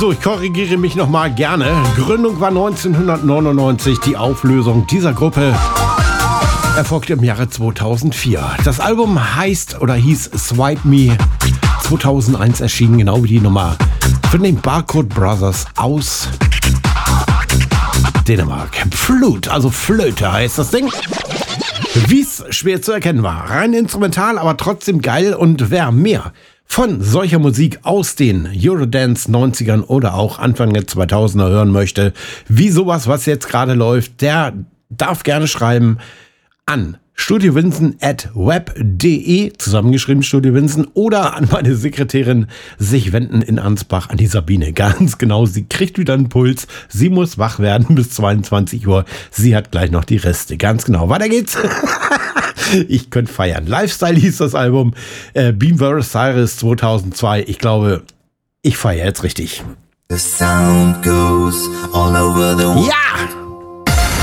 So, ich korrigiere mich nochmal gerne. Gründung war 1999. Die Auflösung dieser Gruppe erfolgte im Jahre 2004. Das Album heißt oder hieß Swipe Me. 2001 erschienen, genau wie die Nummer von den Barcode Brothers aus Dänemark. Flute, also Flöte heißt das Ding. Wie es schwer zu erkennen war. Rein instrumental, aber trotzdem geil. Und wer mehr von solcher Musik aus den Eurodance 90ern oder auch Anfang der 2000er hören möchte, wie sowas, was jetzt gerade läuft, der darf gerne schreiben an studiovinzen@web.de, zusammengeschrieben Studio Vinzen, oder an meine Sekretärin sich wenden in Ansbach an die Sabine. Ganz genau, sie kriegt wieder einen Puls, sie muss wach werden bis 22 Uhr, sie hat gleich noch die Reste. Ganz genau, weiter geht's. Ich könnte feiern. Lifestyle hieß das Album, Beam vs. Cyrus 2002. Ich glaube, ich feiere jetzt richtig. The sound goes all over the world. Ja!